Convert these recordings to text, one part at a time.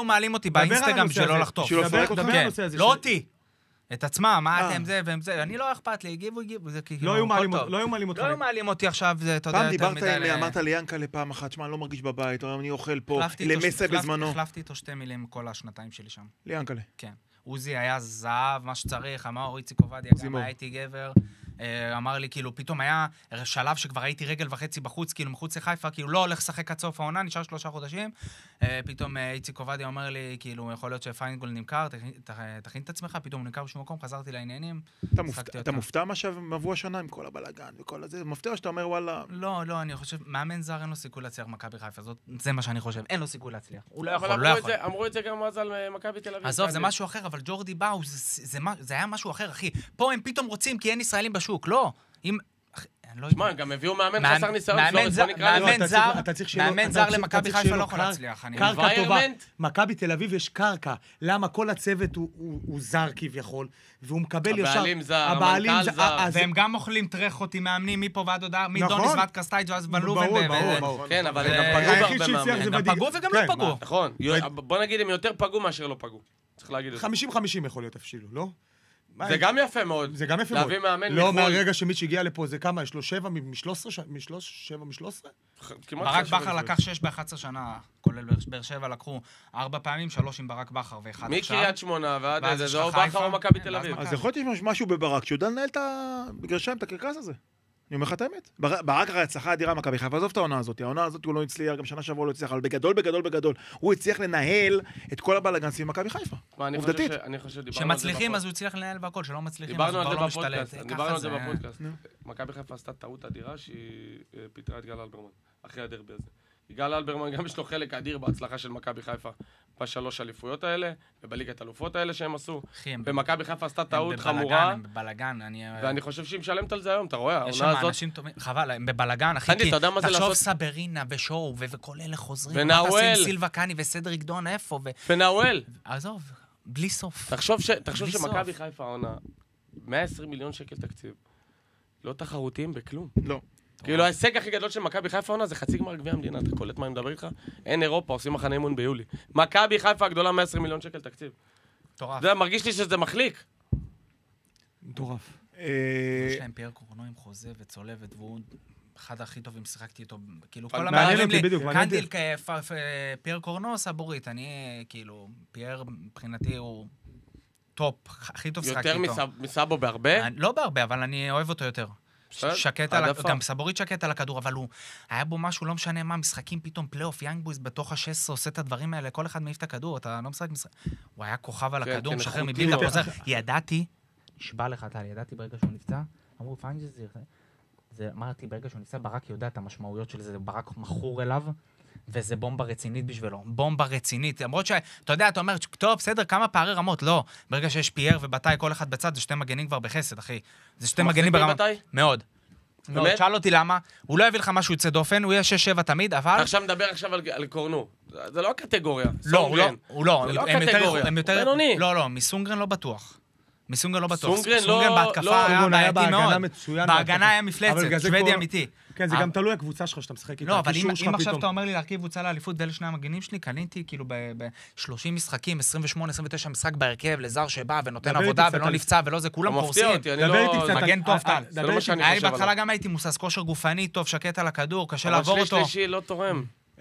מעלים אותי באינסטגרם שלא לחטוף. לא אותי. את עצמם, מה אתם זה והם זה, אני לא אכפת לי, הגיבו, לא היו מעלים אותך. לא היו מעלים אותי עכשיו, זה, אתה יודע, פעם דיברת עם לי, אמרת לי ינקלה פעם אחת, שמה, אני לא מרגיש בבית, או אני אוכל פה, למסע בזמנו. החלפתי איתו 2 מילים כל השנתיים שלי שם. לי ינקלה. כן. עוזי היה זהב, מה שצריך, אמר איציק עובדיה, גם הייתי גבר. אמר לי, כאילו, פתאום היה שלב שכבר הייתי רגל וחצי בחוץ, כאילו, מחוץ לחיפה, כאילו, לא הולך לשחק עד סוף העונה, נשאר 3 חודשים. פתאום איציק עובדיה אומר לי, כאילו, יכול להיות שפיינגול נמכר, תכין את עצמך, פתאום הוא נמכר בשום מקום, חזרתי לעניינים. אתה מופתע מה שעברו השנה עם כל הבלגן וכל הזה? מופתע שאתה אומר, וואלה... לא, אני חושב, מאמן זר אין לו סיכוי להצליח מכבי חיפה, זה מה שאני חושב, אין לו סיכוי להצליח. הוא לא יכול. אמרו את זה גם אז על מכבי תל אביב. עזוב, זה משהו אחר, אבל ג'ורדי באו, זה היה משהו אחר, אחי. פה הם פתאום רוצים, כי אין ישראלים בשוק, לא. שמע, הם גם הביאו מאמן חסר ניסיון, מאמן זר למכבי חיפה לא יכול להצליח. קרקע טובה. מכבי תל אביב יש קרקע. למה כל הצוות הוא זר כביכול, והוא מקבל ישר... הבעלים זר, המנכ"ל זר. והם גם אוכלים טרחות עם מאמנים מפה ועד הודעה, מדוניס ועד קרסטייג' ואז ון לובן. ברור. כן, אבל הם גם פגעו בהרבה מאמנים. הם גם פגעו וגם לא פגעו. נכון. בוא נגיד, הם יותר פגעו מאשר לא פגעו. צריך להגיד את זה. 50-50 יכול להיות אפילו, לא? זה גם יפה מאוד. זה גם יפה מאוד. להביא מאמן לא, מהרגע שמיץ' הגיע לפה, זה כמה? יש לו 7 מ-13? 7 מ-13? ברק בכר לקח 6 ב-11 שנה, כולל באר שבע לקחו 4 פעמים, 3 עם ברק בכר ו1 עכשיו. מקריית שמונה ועד איזה, זה או בכר או מכבי תל אביב. אז יכול להיות שיש משהו בברק, שיודע לנהל את הגרשיים, את הקרקס הזה. אני אומר לך את האמת. ברק הרי הצלחה אדירה מכבי חיפה, עזוב את העונה הזאת. העונה הזאת הוא לא הצליח, גם שנה שעברה לא הצליח, אבל בגדול, הוא הצליח לנהל את כל הבלגן סביב מכבי חיפה. עובדתית. שמצליחים אז הוא הצליח לנהל והכל, שלא מצליחים אז הוא כבר לא משתלט. דיברנו על זה בפודקאסט. מכבי חיפה עשתה טעות אדירה שהיא פיטרה את גל אלברמן, אחרי הדרבי הזה. גל אלברמן גם יש לו חלק אדיר בהצלחה של מכבי חיפה בשלוש אליפויות האלה, ובליגת אלופות האלה שהם עשו. במכבי חיפה עשתה טעות חמורה. הם בבלגן, ואני חושב שהיא משלמת על זה היום, אתה רואה? יש שם אנשים טובים, חבל, הם בבלגן, אחי, כי תחשוב סברינה ושואו, וכל אלה חוזרים. ונאוול. סילבה קני וסדריק דון, איפה? ונאוול. עזוב, בלי סוף. תחשוב שמכבי חיפה עונה 120 מיליון שקל תקציב. לא תחרותיים בכלום. לא. כאילו ההישג הכי גדול של מכבי חיפה עונה זה חצי גמר גביע המדינה, אתה קולט מה אני מדבר איתך? אין אירופה, עושים מחנה אימון ביולי. מכבי חיפה הגדולה 120 מיליון שקל תקציב. מטורף. זה מרגיש לי שזה מחליק. מטורף. יש להם פייר קורנו עם חוזה וצולבת, והוא אחד הכי טובים, שיחקתי איתו, כאילו כל מעניין אותי בדיוק, קנדיל פייר קורנו סבורית, אני כאילו, פייר מבחינתי הוא טופ, הכי טוב שיחקתי איתו. יותר מסאבו בהרבה? לא בהרבה, אבל אני אוהב אותו יותר. שקט על, גם סבורית שקט על הכדור, אבל הוא היה בו משהו, לא משנה מה, משחקים פתאום, פלייאוף, יאנג בויז בתוך ה-16 עושה את הדברים האלה, כל אחד מעיף את הכדור, אתה לא משחק, הוא היה כוכב על הכדור, משחרר מבלי חוזר, ידעתי, נשבע לך טל, ידעתי ברגע שהוא נפצע, אמרו פיינג'זיר, אמרתי ברגע שהוא נפצע, ברק יודע את המשמעויות של זה, ברק מכור אליו, וזה בומבה רצינית בשבילו, בומבה רצינית, למרות שאתה יודע, אתה אומר, טוב, בסדר, כמה פערי רמות, לא, ברגע שיש פייר ובתאי, כל אחד בצד, זה 2 מגנים כבר בחסד, אחי. זה 2 מגנים ברמה. מאוד. שאל אותי למה, הוא לא יביא לך משהו יוצא דופן, הוא יהיה 6-7 תמיד, אבל... עכשיו מדבר עכשיו על קורנו, זה לא הקטגוריה. לא, הוא לא, זה לא הקטגוריה. בינוני. לא, מסונגרן לא בטוח. מסונגרן לא בטוח. סונגרן בהתקפה היה בעייתי מאוד. מצוין. בהגנה היה מפלצת, שוודי אמיתי. כן, זה גם תלוי הקבוצה שלך שאתה משחק איתה. לא, אבל אם עכשיו אתה אומר לי להרכיב קבוצה לאליפות ואלה 2 המגנים שלי, קניתי כאילו ב-30 משחקים, 28-29 משחק בהרכב, לזר שבא ונותן עבודה ולא נפצע ולא זה, כולם פורסים. מגן טוב טל. אני בהתחלה גם הייתי מוסס כושר גופני, טוב, שקט על הכדור, קשה לעבור אותו. אבל שלישי לא תורם.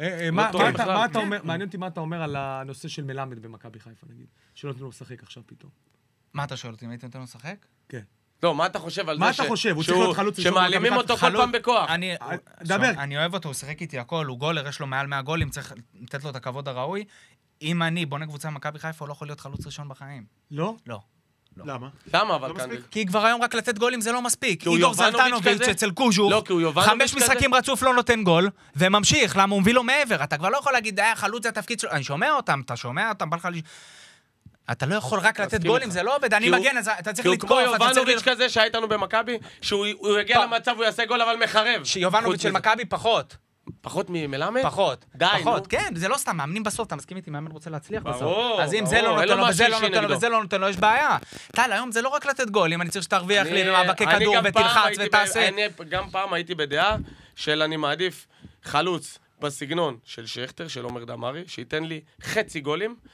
מעניין אותי מה אתה אומר על הנושא של מלמד במכבי חיפה, נגיד, שלא נתנו לו לשחק עכשיו פתאום. מה אתה שואל אותי, אם הייתי נותן לו לשחק? כן. לא, מה אתה חושב על זה? מה אתה חושב? הוא צריך להיות חלוץ ראשון. שמעלימים אותו כל פעם בכוח. אני אוהב אותו, הוא שיחק איתי הכל, הוא גולר, יש לו מעל 100 גולים, צריך לתת לו את הכבוד הראוי. אם אני בונה קבוצה במכבי חיפה, הוא לא יכול להיות חלוץ ראשון בחיים. לא? לא. למה? למה אבל כאן? כי כבר היום רק לתת גולים זה לא מספיק. איגור זלטנוביץ' אצל קוז'וך, 5 משחקים רצוף לא נותן גול, וממשיך, למה הוא מביא לו מעבר. אתה כבר לא יכול להגיד, חלוץ זה התפקיד שלו. אני שומע אותם, אתה שומע אותם, בא לך אתה לא יכול רק לתת גולים, זה לא עובד, אני מגן, אתה צריך לתקוף. כמו יובנוביץ' כזה שהיה איתנו במכבי, שהוא יגיע למצב, הוא יעשה גול, אבל מחרב. יובנוביץ' של מכבי פחות. פחות ממלמד? פחות. די, פחות, כן, זה לא סתם, מאמנים בסוף, אתה מסכים איתי, מאמן רוצה להצליח בסוף. ברור, אז אם זה לא נותן לו, וזה לא נותן לו, וזה לא נותן לו, יש בעיה. טל, היום זה לא רק לתת גולים, אני צריך שתרוויח לי במאבקי כדור ותלחץ ותעשה. אני גם פעם הייתי בדעה של אני מעדיף חלוץ בסגנון של שכטר, של עומר דמרי, שייתן לי חצי גולים,